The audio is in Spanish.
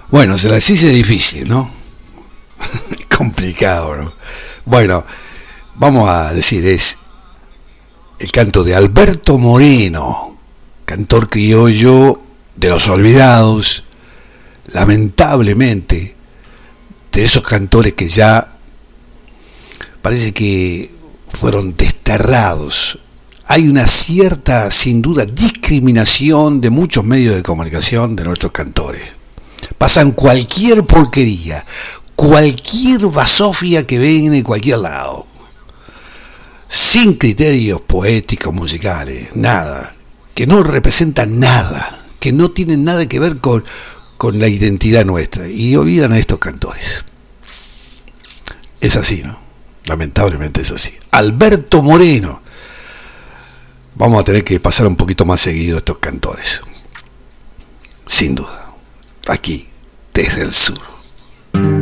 Bueno, se las hice difícil, ¿no? Complicado, ¿no? Bueno, vamos a decir, es el canto de Alberto Moreno, cantor criollo de los olvidados, lamentablemente, de esos cantores que ya parece que fueron desterrados. Hay una cierta, sin duda, discriminación de muchos medios de comunicación de nuestros cantores. Pasan cualquier porquería, cualquier basofia que viene de cualquier lado, sin criterios poéticos, musicales, nada, que no representan nada, que no tienen nada que ver con la identidad nuestra, y olvidan a estos cantores. Es así, ¿no? Lamentablemente es así. Alberto Moreno. Vamos a tener que pasar un poquito más seguido estos cantores, sin duda, aquí, desde el sur.